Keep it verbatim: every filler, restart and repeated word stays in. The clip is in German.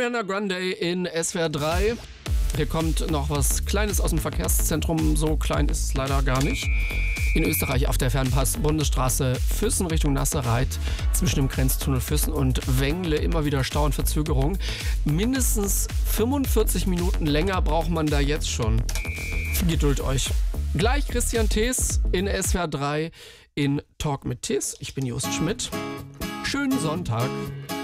Ariana Grande in S W R drei. Hier kommt noch was Kleines aus dem Verkehrszentrum. So klein ist es leider gar nicht. In Österreich auf der Fernpass-Bundesstraße Füssen Richtung Nasserreit zwischen dem Grenztunnel Füssen und Wengle immer wieder Stau und Verzögerung. Mindestens fünfundvierzig Minuten länger braucht man da jetzt schon. Geduld euch. Gleich Christian Thees in S W R drei in Talk mit Thees. Ich bin Just Schmidt. Schönen Sonntag.